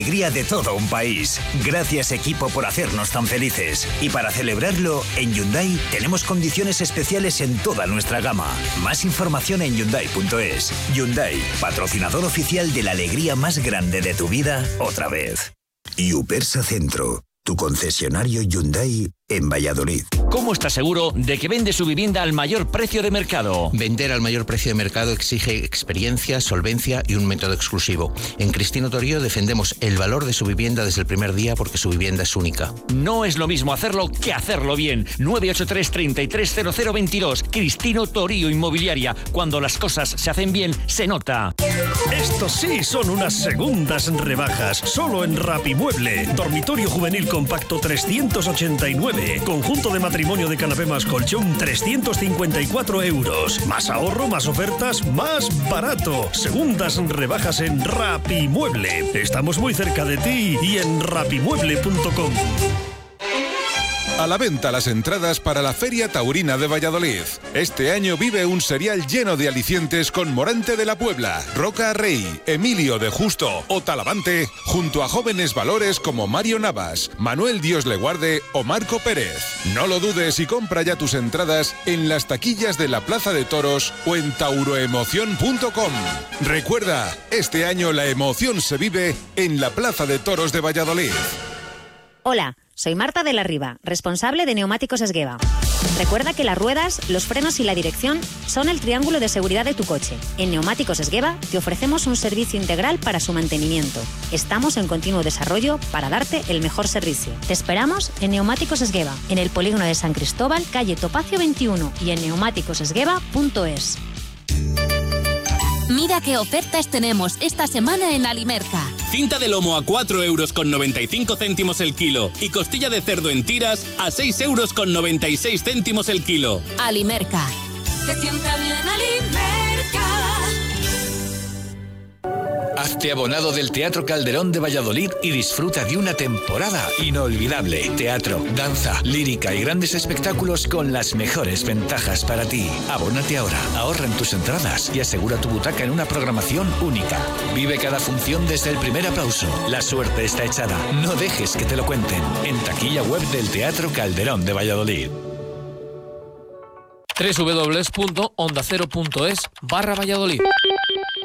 Alegría de todo un país. Gracias, equipo, por hacernos tan felices. Y para celebrarlo, en Hyundai tenemos condiciones especiales en toda nuestra gama. Más información en Hyundai.es. Hyundai, patrocinador oficial de la alegría más grande de tu vida, otra vez. Yupersa Centro, tu concesionario Hyundai en Valladolid. ¿Cómo está seguro de que vende su vivienda al mayor precio de mercado? Vender al mayor precio de mercado exige experiencia, solvencia y un método exclusivo. En Cristino Torío defendemos el valor de su vivienda desde el primer día porque su vivienda es única. No es lo mismo hacerlo que hacerlo bien. 983 330022. Cristino Torío Inmobiliaria. Cuando las cosas se hacen bien, se nota. Estos sí son unas segundas rebajas. Solo en Rapimueble. Dormitorio juvenil compacto 389. Conjunto de matrimonio de canapé más colchón 354 euros. Más ahorro, más ofertas, más barato. Segundas rebajas en Rapimueble. Estamos muy cerca de ti y en rapimueble.com. A la venta las entradas para la Feria Taurina de Valladolid. Este año vive un serial lleno de alicientes con Morante de la Puebla, Roca Rey, Emilio de Justo o Talavante, junto a jóvenes valores como Mario Navas, Manuel Dios le guarde o Marco Pérez. No lo dudes y compra ya tus entradas en las taquillas de la Plaza de Toros o en tauroemoción.com. Recuerda, este año la emoción se vive en la Plaza de Toros de Valladolid. Hola, soy Marta de la Riva, responsable de Neumáticos Esgueva. Recuerda que las ruedas, los frenos y la dirección son el triángulo de seguridad de tu coche. En Neumáticos Esgueva te ofrecemos un servicio integral para su mantenimiento. Estamos en continuo desarrollo para darte el mejor servicio. Te esperamos en Neumáticos Esgueva, en el polígono de San Cristóbal, calle Topacio 21 y en neumáticosesgueva.es. Mira qué ofertas tenemos esta semana en Alimerca. Cinta de lomo a 4,95 € el kilo y costilla de cerdo en tiras a 6,96 € el kilo. Alimerca. Te sienta bien Alimerca. Hazte abonado del Teatro Calderón de Valladolid y disfruta de una temporada inolvidable. Teatro, danza, lírica y grandes espectáculos con las mejores ventajas para ti. Abónate ahora, ahorra en tus entradas y asegura tu butaca en una programación única. Vive cada función desde el primer aplauso. La suerte está echada. No dejes que te lo cuenten. En taquilla web del Teatro Calderón de Valladolid. www.ondacero.es/Valladolid.